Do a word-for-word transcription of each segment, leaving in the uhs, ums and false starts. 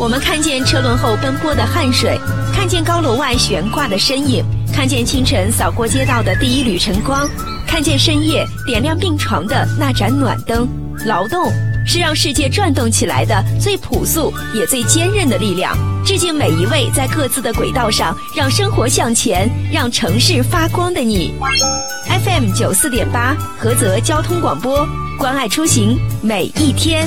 我们看见车轮后奔波的汗水，看见高楼外悬挂的身影，看见清晨扫过街道的第一缕晨光，看见深夜点亮病床的那盏暖灯。劳动是让世界转动起来的最朴素也最坚韧的力量。致敬每一位在各自的轨道上让生活向前，让城市发光的你。 F M 九十四点八 菏泽交通广播，关爱出行每一天。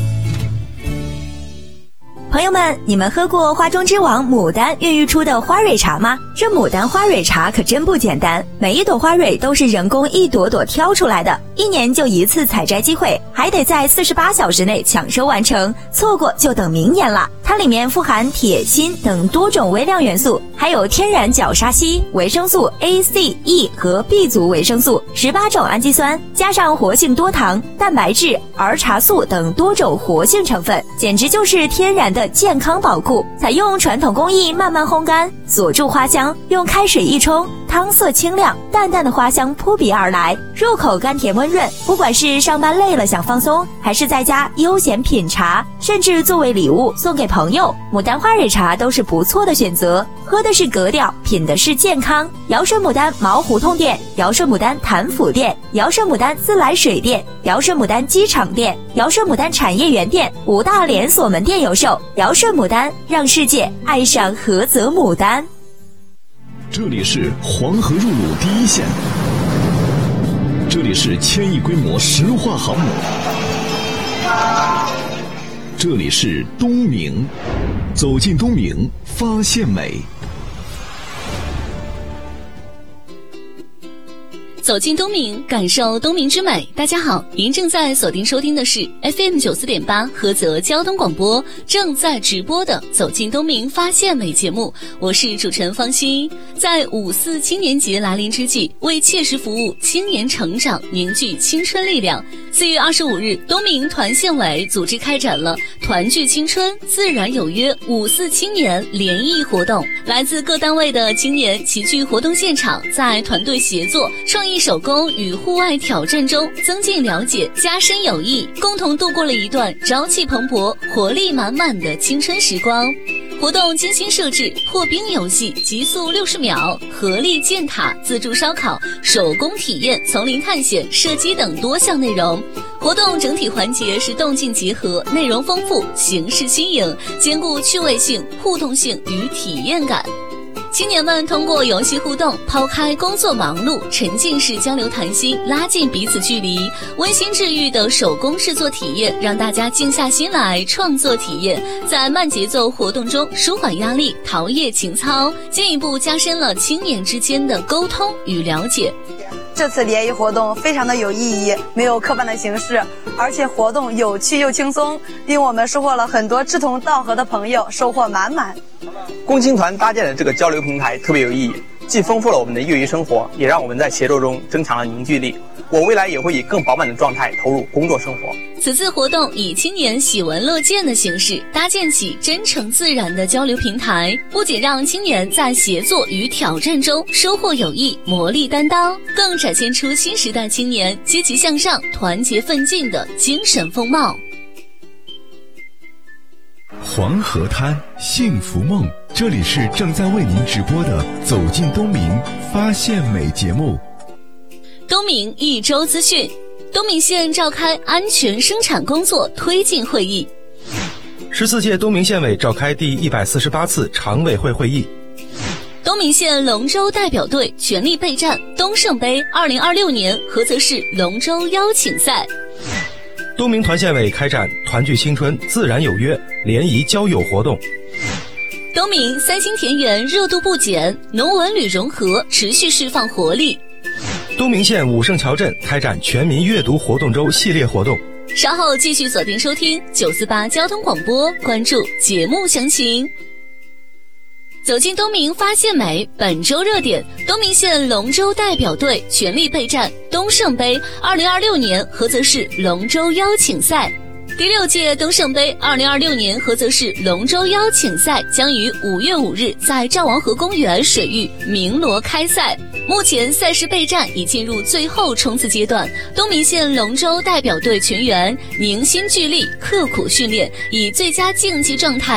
朋友们，你们喝过花中之王牡丹孕育出的花蕊茶吗？这牡丹花蕊茶可真不简单，每一朵花蕊都是人工一朵朵挑出来的，一年就一次采摘机会，还得在四十八小时内抢收完成，错过就等明年了。它里面富含铁、锌等多种微量元素，还有天然角鲨烯、维生素 A、C、E 和 B 族维生素、十八种氨基酸，加上活性多糖、蛋白质、儿茶素等多种活性成分，简直就是天然的健康宝库。采用传统工艺慢慢烘干，锁住花香，用开水一冲，汤色清亮，淡淡的花香扑鼻而来，入口甘甜温润。不管是上班累了想放松，还是在家悠闲品茶，甚至作为礼物送给朋友，牡丹花蕊茶都是不错的选择。喝的是格调，品的是健康。尧舜牡丹毛胡同店、尧舜牡丹潭府店、尧舜牡丹自来水店、尧舜牡丹机场店、尧舜牡丹产业园店五大连锁门店有售。尧舜牡丹，让世界爱上菏泽牡丹。 这里是黄河入鲁第一线，这里是千亿规模石化航母，这里是东明，走进东明，发现美。 走进东明，感受东明之美。大家好，您正在锁定收听的是 F M 九十四点八 菏泽交通广播，正在直播的走进东明发现美节目，我是主持人方欣。在五四青年节来临之际，为切实服务青年成长，凝聚青春力量，四月二十五日，东明团县委组织开展了团聚青春自然有约五四青年联谊活动。来自各单位的青年齐聚活动现场，在团队协作、创意手工与户外挑战中增进了解，加深友谊，共同度过了一段朝气蓬勃、活力满满的青春时光。活动精心设置破冰游戏、极速六十秒、合力建塔、自助烧烤、手工体验、丛林探险、射击等多项内容。活动整体环节是动静结合，内容丰富，形式新颖，兼顾趣味性、互动性与体验感。青年们通过游戏互动，抛开工作忙碌，沉浸式交流谈心，拉近彼此距离。温馨治愈的手工制作体验，让大家静下心来创作体验，在慢节奏活动中舒缓压力，陶冶情操，进一步加深了青年之间的沟通与了解。 这次联谊活动非常的有意义，没有刻板的形式，而且活动有趣又轻松，令我们收获了很多志同道合的朋友，收获满满。 共青团搭建的这个交流平台特别有意义，既丰富了我们的业余生活，也让我们在协作中增强了凝聚力。我未来也会以更饱满的状态投入工作生活。 此次活动以青年喜闻乐见的形式，搭建起真诚自然的交流平台，不仅让青年在协作与挑战中收获友谊、磨砺担当，更展现出新时代青年积极向上、团结奋进的精神风貌。 黄河滩幸福梦，这里是正在为您直播的走进东明发现美节目。 东明一周资讯，东明县召开安全生产工作推进会议。 十四届东明县委召开第一百四十八次常委会会议。 东明县龙舟代表队全力备战东胜杯二零二六年菏泽市龙舟邀请赛。 东明团县委开展团聚青春自然有约联谊交友活动。 东明三星田园热度不减，农文旅融合持续释放活力。 东明县武胜桥镇开展全民阅读活动周系列活动。 稍后继续锁定收听九四八交通广播，关注节目详情。走进东明发现美，本周热点：东明县龙舟代表队全力备战东胜杯二零二六年菏泽市龙舟邀请赛。第六届东胜杯二零二六年菏泽市龙舟邀请赛将于五月五日在赵王河公园水域鸣锣开赛。目前赛事备战已进入最后冲刺阶段，东明县龙舟代表队全员凝心聚力，刻苦训练，以最佳竞技状态